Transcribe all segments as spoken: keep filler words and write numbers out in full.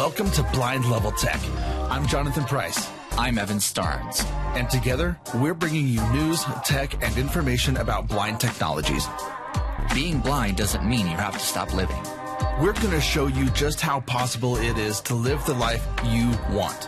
Welcome to Blind Level Tech. I'm Jonathan Price. I'm Evan Starnes. And together, we're bringing you news, tech, and information about blind technologies. Being blind doesn't mean you have to stop living. We're going to show you just how possible it is to live the life you want.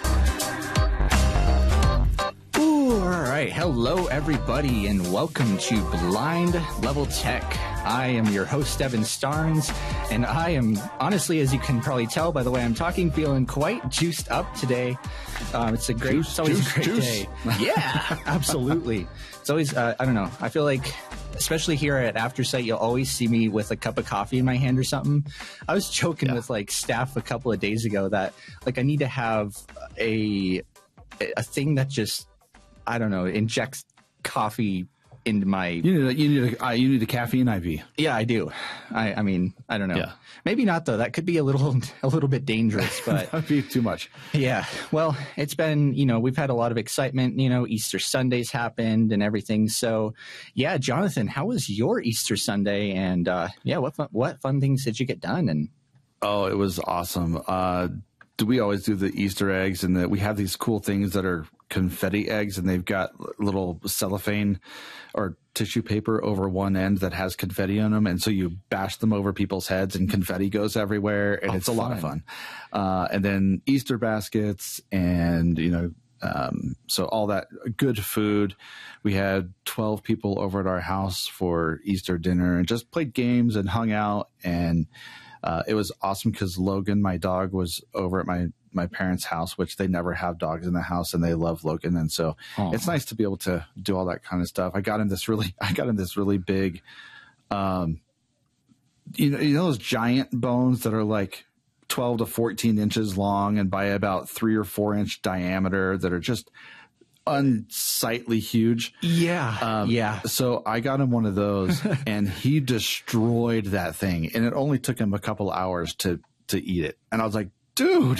Ooh, all right. Hello, everybody, and welcome to Blind Level Tech. I am your host, Evan Starnes, and I am, honestly, as you can probably tell by the way I'm talking, feeling quite juiced up today. Um, it's a great, juice, it's always juice, a great juice. day. Yeah, absolutely. It's always, uh, I don't know, I feel like, especially here at Aftersight, you'll always see me with a cup of coffee in my hand or something. I was joking yeah. with like staff a couple of days ago that like I need to have a a thing that just, I don't know, injects coffee into my. You need a, you need a, uh, you need a caffeine I V. Yeah, I do. I, I mean, I don't know. Yeah. Maybe not though. That could be a little a little bit dangerous, but that'd be too much. Yeah. Well, it's been, you know, we've had a lot of excitement. You know, Easter Sunday's happened and everything. So, yeah, Jonathan, how was your Easter Sunday? And uh, yeah, what fun, what fun things did you get done? And oh, it was awesome. Uh, do we always do the Easter eggs, and the, we have these cool things that are confetti eggs, and they've got little cellophane or tissue paper over one end that has confetti on them, and so you bash them over people's heads and confetti goes everywhere, and oh, it's a fun. lot of fun. Uh, and then Easter baskets, and you know, um, so all that good food. We had twelve people over at our house for Easter dinner and just played games and hung out, and uh, it was awesome because Logan, my dog, was over at my my parents' house, which they never have dogs in the house, and they love Logan. And so Aww. It's nice to be able to do all that kind of stuff. I got in this really, I got in this really big, um, you know, you know, those giant bones that are like twelve to fourteen inches long and by about three or four inch diameter that are just unsightly huge. Yeah. Um, yeah. So I got him one of those and he destroyed that thing, and it only took him a couple hours to, to eat it. And I was like, dude.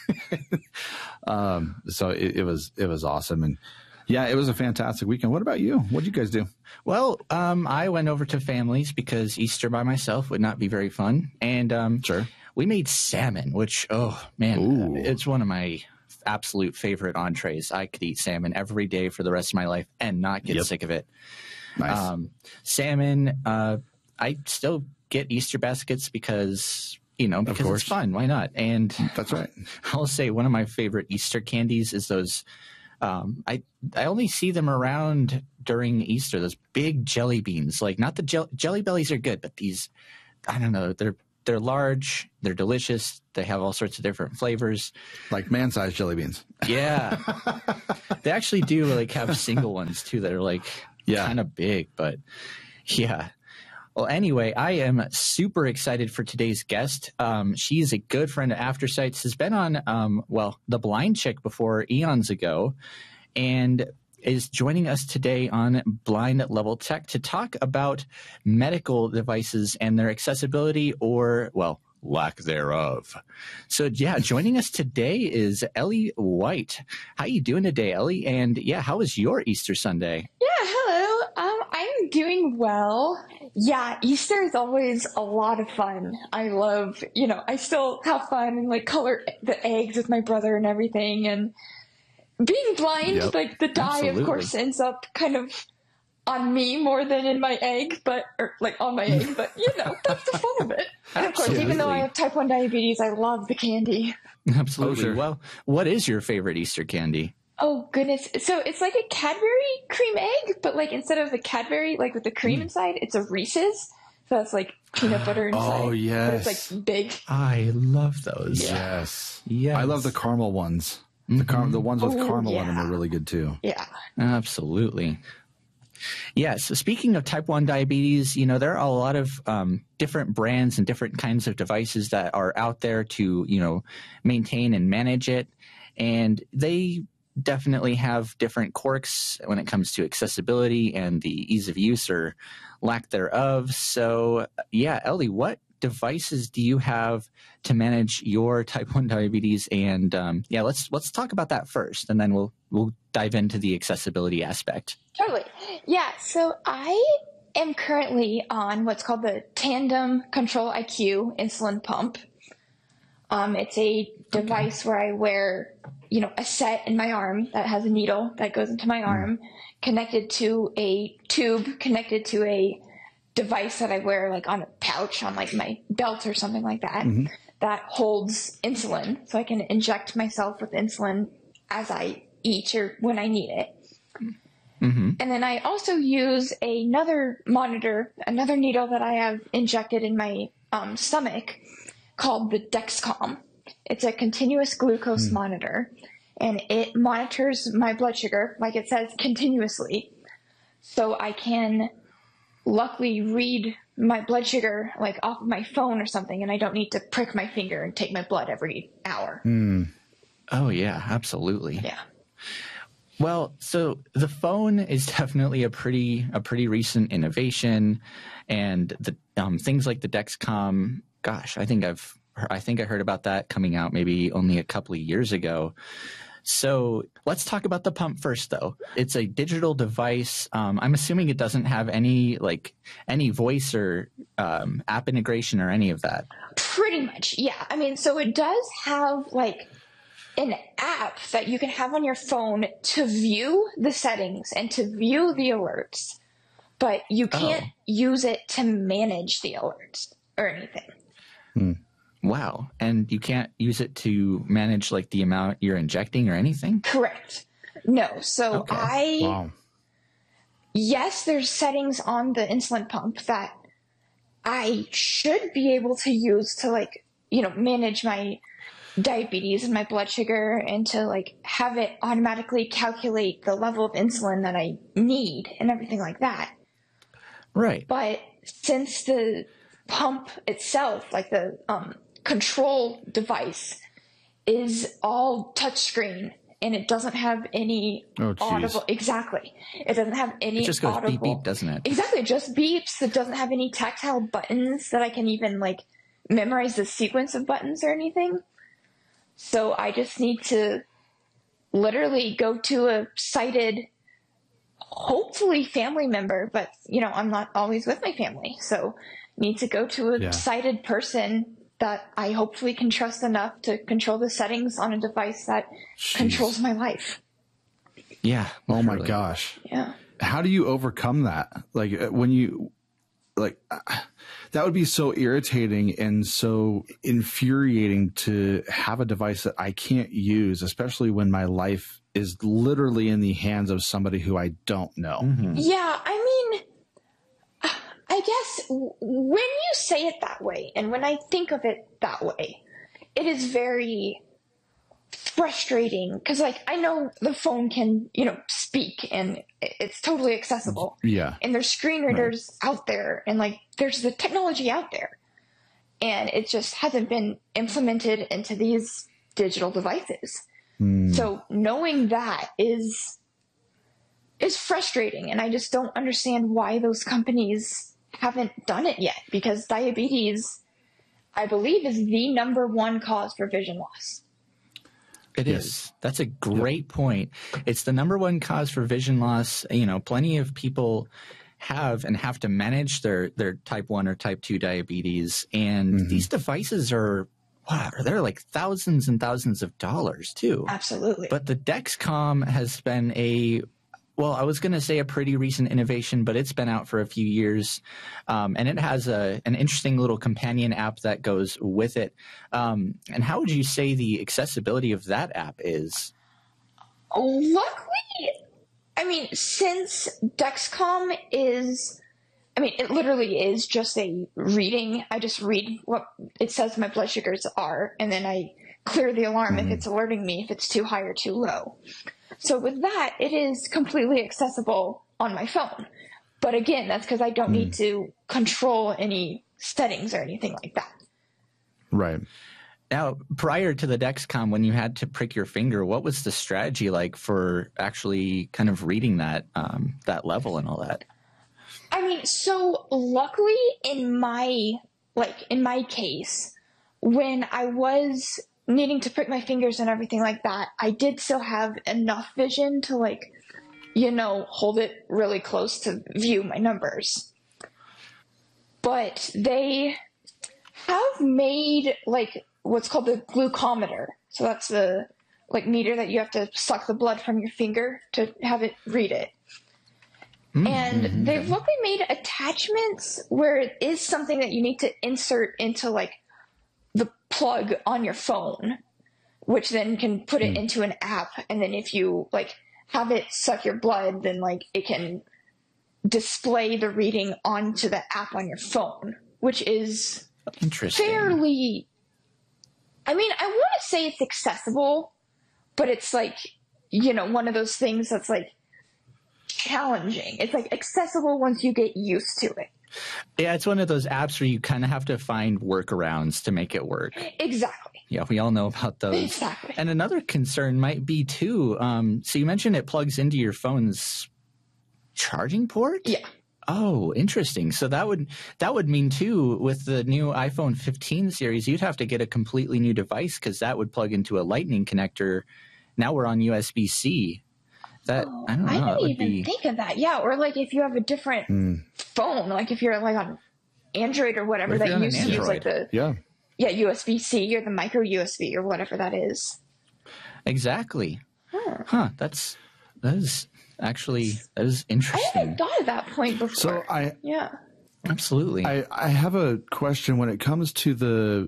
um, so it, it was, it was awesome. And yeah, it was a fantastic weekend. What about you? What did you guys do? Well, um, I went over to families because Easter by myself would not be very fun. And, um, sure. we made salmon, which, oh man, Ooh. It's one of my absolute favorite entrees. I could eat salmon every day for the rest of my life and not get yep. sick of it. Nice. Um, salmon, uh, I still get Easter baskets because, you know, because it's fun. Why not? And that's right. I'll say one of my favorite Easter candies is those, um, I, I only see them around during Easter, those big jelly beans, like not the gel- jelly bellies are good, but these, I don't know, they're, they're large, they're delicious. They have all sorts of different flavors. Like man-sized jelly beans. Yeah. They actually do like have single ones too that are like yeah. kind of big, but yeah. Well, anyway, I am super excited for today's guest. Um, she's a good friend of Aftersights, has been on, um, well, The Blind Chick before eons ago, and is joining us today on Blind Level Tech to talk about medical devices and their accessibility or, well, lack thereof. So, yeah, joining us today is Ellie White. How you doing today, Ellie? And, yeah, how was your Easter Sunday? Yeah, hello. Um, I'm doing well. Yeah, Easter is always a lot of fun. I love, you know, I still have fun and, like, color the eggs with my brother and everything, and being blind, yep, like the dye, absolutely. Of course, ends up kind of on me more than in my egg, but or like on my egg. But you know, that's the fun of it. And of course, absolutely. Even though I have type one diabetes, I love the candy. Absolutely. Oh, sure. Well, what is your favorite Easter candy? Oh goodness! So it's like a Cadbury cream egg, but like instead of the Cadbury, like with the cream mm. inside, it's a Reese's. So it's like peanut butter inside. Oh yes, but it's like big. I love those. Yes, yes. I love the caramel ones. The, car- mm-hmm. the ones with Ooh, caramel yeah. in them are really good too. Yeah. Absolutely. Yeah. So speaking of type one diabetes, you know, there are a lot of um, different brands and different kinds of devices that are out there to, you know, maintain and manage it. And they definitely have different quirks when it comes to accessibility and the ease of use or lack thereof. So, yeah, Ellie, what devices do you have to manage your type one diabetes? And um, yeah, let's let's talk about that first, and then we'll we'll dive into the accessibility aspect. Totally. Yeah. So I am currently on what's called the Tandem Control I Q insulin pump. Um, it's a device okay. where I wear, you know, a set in my arm that has a needle that goes into my mm. arm, connected to a tube, connected to a device that I wear like on a pouch on like my belt or something like that, mm-hmm. that holds insulin. So I can inject myself with insulin as I eat or when I need it. Mm-hmm. And then I also use another monitor, another needle that I have injected in my um, stomach called the Dexcom. It's a continuous glucose mm. monitor, and it monitors my blood sugar, like it says, continuously. So I can luckily read my blood sugar like off of my phone or something, and I don't need to prick my finger and take my blood every hour. Mm. Oh, yeah, absolutely. Yeah. Well, so the phone is definitely a pretty a pretty recent innovation, and the um, things like the Dexcom. Gosh, I think I've I think I heard about that coming out maybe only a couple of years ago. So let's talk about the pump first, though. It's a digital device. Um, I'm assuming it doesn't have any like any voice or um, app integration or any of that. Pretty much, yeah. I mean, so it does have like an app that you can have on your phone to view the settings and to view the alerts, but you can't oh. use it to manage the alerts or anything. Hmm. Wow. And you can't use it to manage like the amount you're injecting or anything? Correct. No. So okay. I, wow. yes, there's settings on the insulin pump that I should be able to use to like, you know, manage my diabetes and my blood sugar and to like have it automatically calculate the level of insulin that I need and everything like that. Right. But since the pump itself, like the um, control device, is all touchscreen and it doesn't have any oh, audible. Exactly. It doesn't have any It just goes audible. beep, beep, doesn't it? Exactly. It just beeps. It doesn't have any tactile buttons that I can even like memorize the sequence of buttons or anything. So I just need to literally go to a sighted, hopefully family member, but you know, I'm not always with my family. So need to go to a yeah. sighted person that I hopefully can trust enough to control the settings on a device that Jeez. controls my life. Yeah. Oh my gosh. Yeah. How do you overcome that? Like when you, like, uh, that would be so irritating and so infuriating to have a device that I can't use, especially when my life is literally in the hands of somebody who I don't know. Mm-hmm. Yeah. I mean, I guess when you say it that way and when I think of it that way, it is very frustrating because, like, I know the phone can, you know, speak and it's totally accessible. Yeah. And there's screen readers right. out there and, like, there's the technology out there. And it just hasn't been implemented into these digital devices. Mm. So knowing that is is frustrating. And I just don't understand why those companies haven't done it yet, because diabetes, I believe, is the number one cause for vision loss. It yes. is. That's a great yep. point. It's the number one cause for vision loss. You know, plenty of people have and have to manage their, their type one or type two diabetes. And mm-hmm. these devices are, wow, they're like thousands and thousands of dollars too. Absolutely. But the Dexcom has been a Well, I was going to say a pretty recent innovation, but it's been out for a few years, um, and it has a, an interesting little companion app that goes with it. Um, and how would you say the accessibility of that app is? Luckily, I mean, since Dexcom is, I mean, it literally is just a reading. I just read what it says my blood sugars are, and then I clear the alarm mm-hmm. if it's alerting me if it's too high or too low. So with that, it is completely accessible on my phone. But again, that's because I don't mm. need to control any settings or anything like that. Right. Now, prior to the Dexcom, when you had to prick your finger, what was the strategy like for actually kind of reading that um, that level and all that? I mean, so luckily in my, like, in my case, when I was needing to prick my fingers and everything like that, I did still have enough vision to, like, you know, hold it really close to view my numbers. But they have made like what's called the glucometer. So that's the like meter that you have to suck the blood from your finger to have it read it. Mm-hmm. And they've luckily made attachments where it is something that you need to insert into like the plug on your phone, which then can put it mm. into an app. And then if you like have it suck your blood, then like it can display the reading onto the app on your phone, which is interesting. Fairly, I mean, I want to say it's accessible, but it's like, you know, one of those things that's like challenging. It's like accessible once you get used to it. Yeah, it's one of those apps where you kind of have to find workarounds to make it work. Exactly. Yeah, we all know about those. Exactly. And another concern might be too, um, so you mentioned it plugs into your phone's charging port? Yeah. Oh, interesting. So that would that would mean too, with the new iPhone fifteen series, you'd have to get a completely new device because that would plug into a Lightning connector. Now we're on U S B C. That oh, I don't know. I didn't even be... think of that. Yeah, or like if you have a different mm. phone, like if you're like on Android or whatever that used to use like the yeah yeah U S B C or the micro U S B or whatever that is. Exactly. Huh. huh that's that is actually that is interesting. I hadn't thought of that point before. So I yeah absolutely. I I have a question when it comes to the.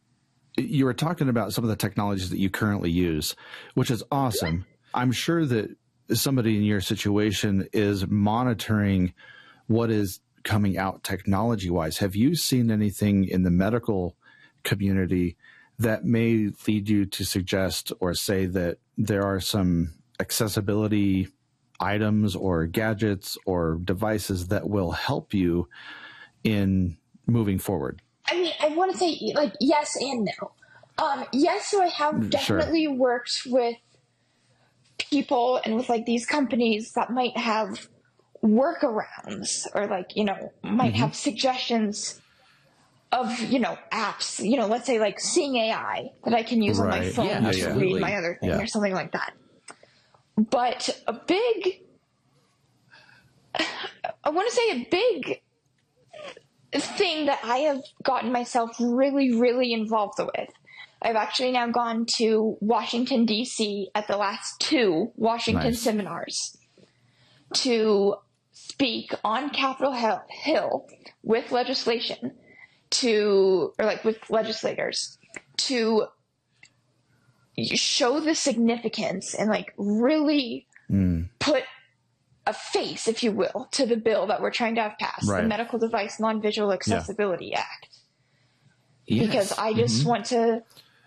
You were talking about some of the technologies that you currently use, which is awesome. I'm sure that somebody in your situation is monitoring what is coming out technology wise. Have you seen anything in the medical community that may lead you to suggest or say that there are some accessibility items or gadgets or devices that will help you in moving forward? I mean, I want to say like yes and no. Um, yes, so I have definitely sure. worked with people and with like these companies that might have workarounds or like, you know, might mm-hmm. have suggestions of, you know, apps, you know, let's say like Seeing A I that I can use right. on my phone yeah, to yeah. read my other thing yeah. or something like that. But a big, I want to say a big thing that I have gotten myself really, really involved with. I've actually now gone to Washington, D C at the last two Washington nice. seminars to speak on Capitol Hill with legislation to, or like with legislators to show the significance and like really mm. put a face, if you will, to the bill that we're trying to have passed, right. the Medical Device Non-Visual Accessibility yeah. Act. Yes. Because I just mm-hmm. want to,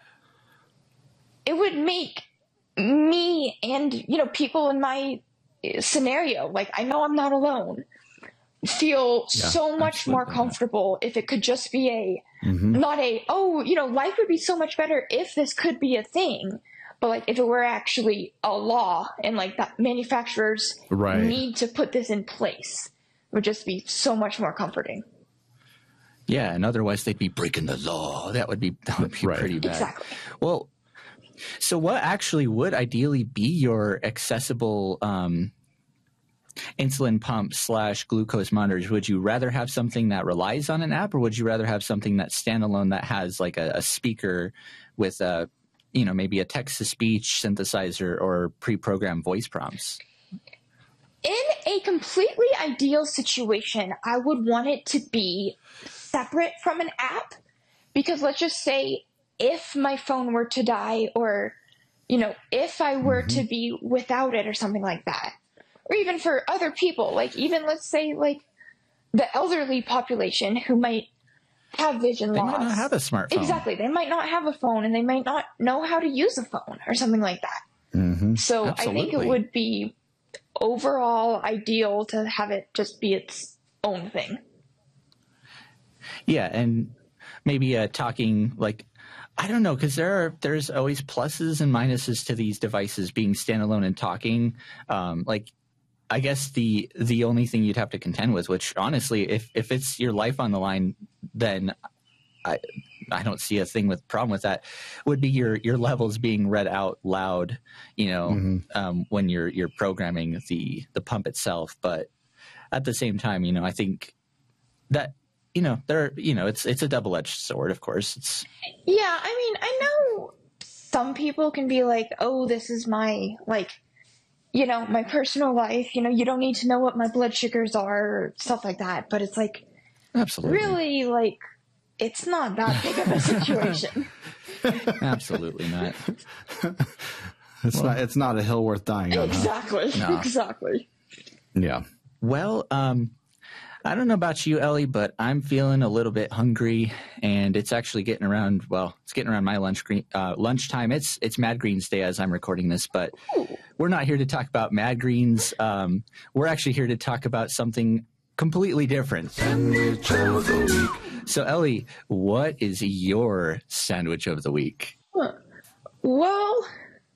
it would make me and, you know, people in my scenario, like I know I'm not alone, feel yeah, so much more comfortable yeah. if it could just be a, mm-hmm. not a, oh, you know, life would be so much better if this could be a thing. But like if it were actually a law and like that manufacturers right. need to put this in place, it would just be so much more comforting. Yeah, and otherwise they'd be breaking the law. That would be that would be right. pretty bad. Exactly. Well, so what actually would ideally be your accessible um, insulin pump slash glucose monitors? Would you rather have something that relies on an app, or would you rather have something that's standalone that has like a, a speaker with a you know, maybe a text-to-speech synthesizer or pre-programmed voice prompts? In a completely ideal situation, I would want it to be separate from an app because let's just say if my phone were to die or, you know, if I were mm-hmm. to be without it or something like that, or even for other people, like even let's say like the elderly population who might have vision they loss. They might not have a smartphone. Exactly. They might not have a phone and they might not know how to use a phone or something like that. Mm-hmm. So Absolutely. I think it would be overall ideal to have it just be its own thing. Yeah, and maybe uh, talking like, I don't know, because there are there's always pluses and minuses to these devices being standalone and talking. Um, like, I guess the the only thing you'd have to contend with, which honestly, if if it's your life on the line, then I I don't see a thing with problem with that, would be your your levels being read out loud, you know, mm-hmm. um, when you're you're programming the the pump itself. But at the same time, you know, I think that you know, they're, you know, it's it's a double-edged sword, of course. It's Yeah, I mean, I know some people can be like, oh, this is my, like, you know, my personal life. You know, you don't need to know what my blood sugars are or stuff like that. But it's like, absolutely. really, like, it's not that big of a situation. Absolutely not. It's well, not. It's not a hill worth dying on. Exactly. Huh? No. Exactly. Yeah. Well, um, I don't know about you, Ellie, but I'm feeling a little bit hungry, and it's actually getting around. Well, it's getting around my lunch green, uh, lunchtime. It's it's Mad Greens Day as I'm recording this, but Ooh. We're not here to talk about Mad Greens. Um, we're actually here to talk about something completely different. Sandwich of the week. So, Ellie, what is your sandwich of the week? Huh. Well,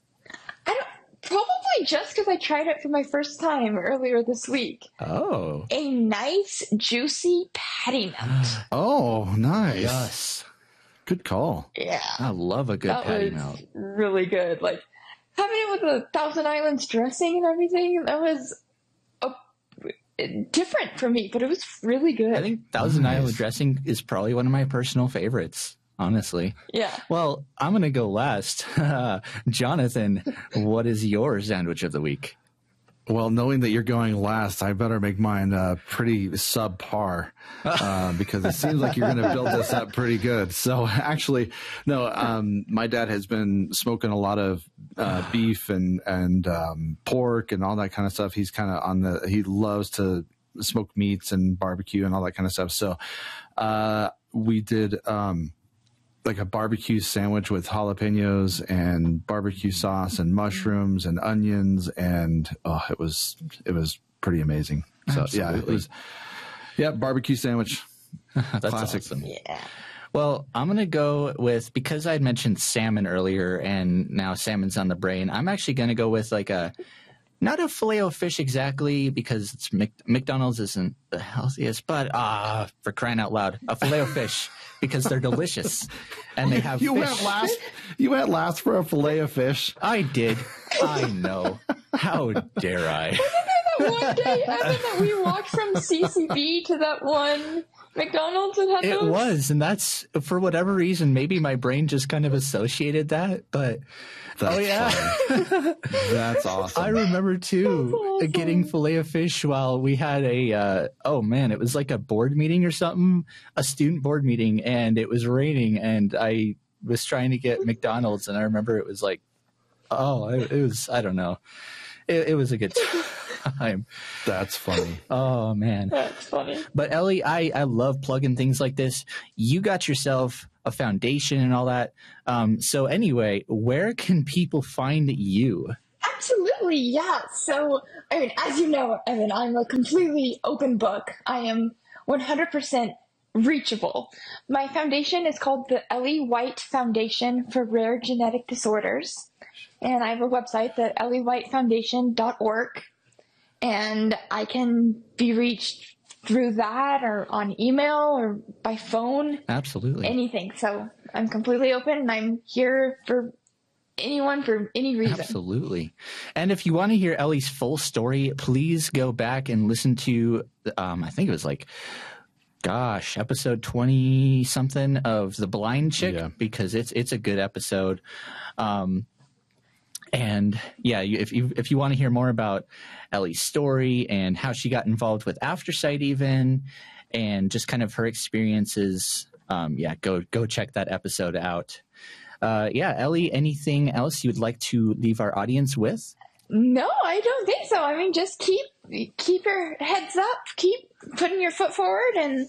I don't. Probably just because I tried it for my first time earlier this week. Oh. A nice, juicy patty melt. Oh, nice. Yes. Good call. Yeah. I love a good that patty was melt. Really good. Like, having it with the Thousand Islands dressing and everything, that was a, different for me, but it was really good. I think Thousand nice. Island dressing is probably one of my personal favorites. Honestly. Yeah. Well, I'm going to go last. Jonathan, what is your sandwich of the week? Well, knowing that you're going last, I better make mine uh, pretty subpar uh, because it seems like you're going to build this up pretty good. So actually, no, um, my dad has been smoking a lot of uh, beef and, and um, pork and all that kind of stuff. He's kind of on the, he loves to smoke meats and barbecue and all that kind of stuff. So uh, we did, um, like a barbecue sandwich with jalapenos and barbecue sauce and mushrooms and onions. And, oh, it was, it was pretty amazing. So Absolutely. yeah, it was, yeah, barbecue sandwich. That's classic. Awesome. Yeah. Well, I'm going to go with, because I had mentioned salmon earlier and now salmon's on the brain, I'm actually going to go with like a, not a Filet-O-Fish exactly, because it's Mc, McDonald's isn't the healthiest, but ah, for crying out loud, a Filet-O-Fish because they're delicious and they have. You fish. went last. You went last for a Filet-O-Fish. I did. I know. How dare I? Wasn't there that one day, Evan, that we walked from C C B to that one McDonald's and had It those? was, and that's for whatever reason. Maybe my brain just kind of associated that, but. That's oh yeah, that's awesome. I remember too awesome. getting Filet-O-Fish while we had a uh, oh man, it was like a board meeting or something, a student board meeting, and it was raining, and I was trying to get McDonald's, and I remember it was like, oh, it, it was I don't know, it, it was a good time. That's funny. Oh man, that's funny. But Ellie, I I love plugging things like this. You got yourself a foundation and all that. Um, so anyway, where can people find you? Absolutely, yeah. So, I mean, as you know, Evan, I'm a completely open book. I am one hundred percent reachable. My foundation is called the Ellie White Foundation for Rare Genetic Disorders. And I have a website, the ellie white foundation dot org. And I can be reached through that or on email or by phone. Absolutely. Anything. So I'm completely open and I'm here for anyone for any reason. Absolutely. And if you want to hear Ellie's full story, please go back and listen to, um, I think it was like, gosh, episode twenty something of The Blind Chick, yeah. because it's, it's a good episode. Um, And yeah, if you if you want to hear more about Ellie's story and how she got involved with Aftersight even, and just kind of her experiences, um, yeah, go go check that episode out. Uh, yeah, Ellie, anything else you would like to leave our audience with? No, I don't think so. I mean, just keep keep your heads up, keep putting your foot forward, and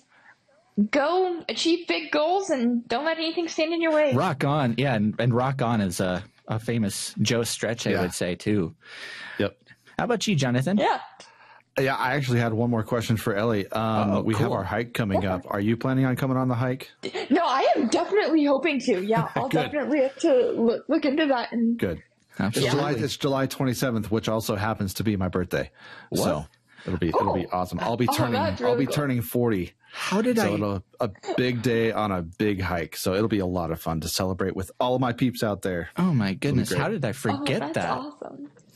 go achieve big goals, and don't let anything stand in your way. Rock on, yeah, and, and rock on is a. A famous Joe Stretch, I yeah. would say, too. Yep. How about you, Jonathan? Yeah. Yeah, I actually had one more question for Ellie. Um, oh, we cool. have our hike coming up. Are you planning on coming on the hike? No, I am definitely hoping to. Yeah, I'll definitely have to look, look into that. And Good. Absolutely. It's July, it's July twenty-seventh, which also happens to be my birthday. What? So it'll be oh. it'll be awesome. I'll be Oh, turning really I'll be cool. turning forty. How did so I? It'll, a big day on a big hike. So it'll be a lot of fun to celebrate with all of my peeps out there. Oh my goodness! How did I forget oh, that's that? Awesome.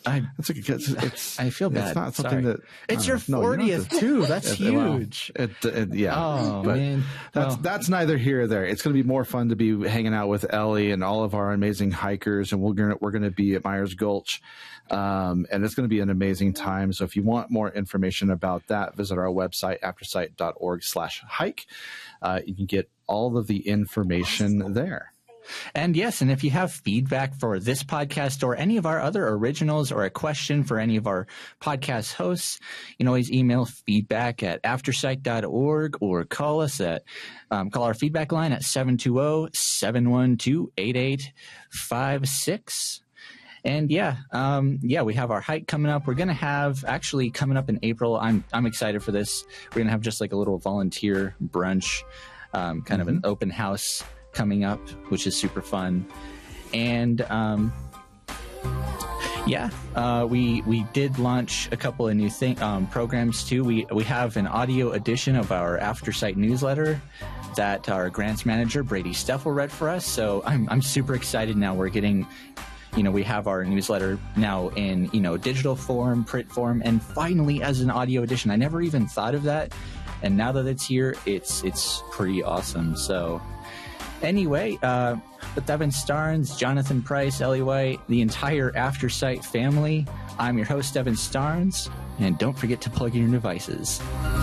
I, That's a, it's, it's, I feel bad. It's not something Sorry. that it's your no, fortieth to, too. That's it, huge. Well, it, it, yeah. Oh but man, that's well, that's neither here or there. It's going to be more fun to be hanging out with Ellie and all of our amazing hikers, and we're gonna we're going to be at Myers Gulch, um, and it's going to be an amazing time. So if you want more information about that, visit our website aftersight dot org slash hike. Uh, you can get all of the information there. And yes, and if you have feedback for this podcast or any of our other originals or a question for any of our podcast hosts, you can always email feedback at aftersight dot org or call us at, um, call our feedback line at seven two zero, seven one two, eight eight five six. And yeah, um, yeah, we have our hike coming up. We're going to have actually coming up in April. I'm, I'm excited for this. We're going to have just like a little volunteer brunch, um, kind mm-hmm. of an open house coming up, which is super fun. And um yeah uh we we did launch a couple of new thing um programs too. We we have an audio edition of our Aftersight newsletter that our grants manager Brady Steffel read for us, so i'm i'm super excited. Now we're getting, you know, we have our newsletter now in, you know, digital form, print form, and finally as an audio edition. I never even thought of that, and now that it's here, it's it's pretty awesome. So anyway, uh, with Evan Starnes, Jonathan Price, Ellie White, the entire Aftersight family, I'm your host, Evan Starnes, and don't forget to plug in your devices.